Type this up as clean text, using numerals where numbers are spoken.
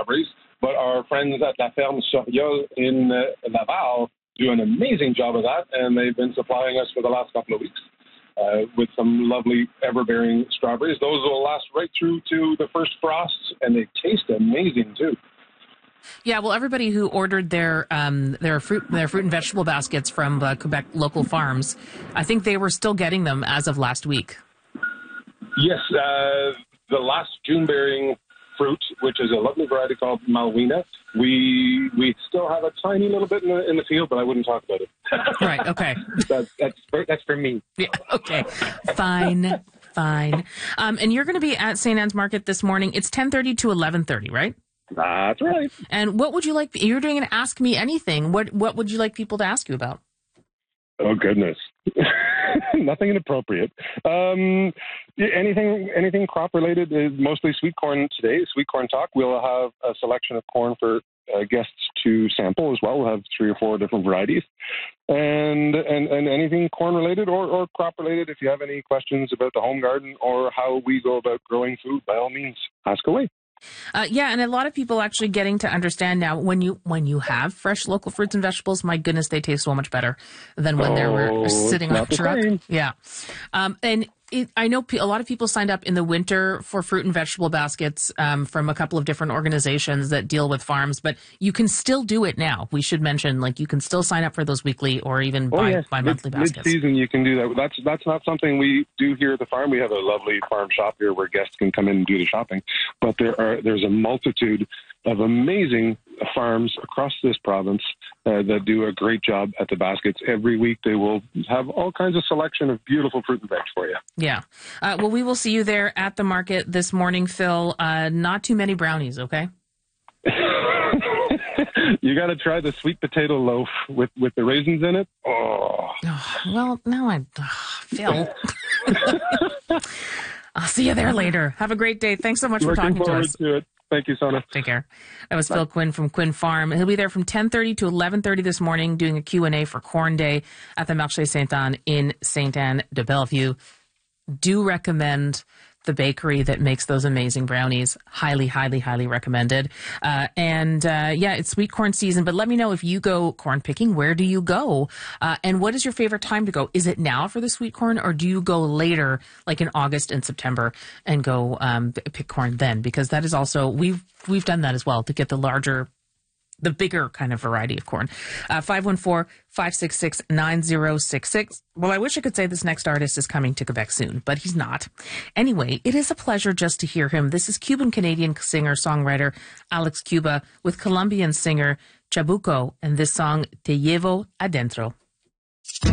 strawberries, but our friends at La Ferme Soriol in Laval do an amazing job of that, and they've been supplying us for the last couple of weeks with some lovely ever-bearing strawberries. Those will last right through to the first frosts, and they taste amazing too. Yeah, well, everybody who ordered their fruit and vegetable baskets from Quebec local farms, I think they were still getting them as of last week. Yes, the last June-bearing fruit, which is a lovely variety called Malwina, we still have a tiny little bit in the field, but I wouldn't talk about it. Right. Okay. That's for me. Yeah. Okay. Fine. And you're going to be at St. Anne's Market this morning. It's 10:30 to 11:30, right? That's right. And what would you like? You're doing an Ask Me Anything. What would you like people to ask you about? Oh, goodness. Nothing inappropriate. Anything crop related, mostly sweet corn today. Sweet corn talk. We'll have a selection of corn for guests to sample as well. We'll have 3 or 4 different varieties. And anything corn related or crop related. If you have any questions about the home garden or how we go about growing food, by all means, ask away. Yeah, and a lot of people actually getting to understand now when you have fresh local fruits and vegetables, my goodness, they taste so much better than when they were sitting on a truck. Yeah. And I know a lot of people signed up in the winter for fruit and vegetable baskets from a couple of different organizations that deal with farms, but you can still do it now. We should mention, you can still sign up for those weekly or even bi-monthly baskets. Mid-season, you can do that. That's not something we do here at the farm. We have a lovely farm shop here where guests can come in and do the shopping. But there's a multitude of amazing farms across this province that do a great job at the baskets. Every week they will have all kinds of selection of beautiful fruit and veg for you. Yeah. Well, we will see you there at the market this morning, Phil. Not too many brownies, okay? You got to try the sweet potato loaf with the raisins in it. Oh. Well, now Phil. I'll see you there later. Have a great day. Thanks so much for talking to us. Looking forward to it. Thank you, Sona. Take care. That was Phil Quinn from Quinn Farm. He'll be there from 10:30 to 11:30 this morning doing a Q&A for Corn Day at the Marché Sainte-Anne in Sainte-Anne-de-Bellevue. Do recommend the bakery that makes those amazing brownies. Highly, highly, highly recommended. It's sweet corn season, but let me know if you go corn picking, where do you go? And what is your favorite time to go? Is it now for the sweet corn, or do you go later, like in August and September, and go pick corn then? Because that is also, we've done that as well to get the bigger kind of variety of corn. 514-566-9066. Well, I wish I could say this next artist is coming to Quebec soon, but he's not. Anyway, it is a pleasure just to hear him. This is Cuban-Canadian singer-songwriter Alex Cuba with Colombian singer Chabuco and this song Te Llevo Adentro.